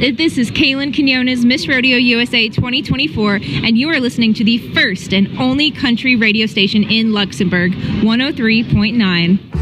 This is Kaylin Quinones, Miss Rodeo USA 2024, and you are listening to the first and only country radio station in Luxembourg, 103.9.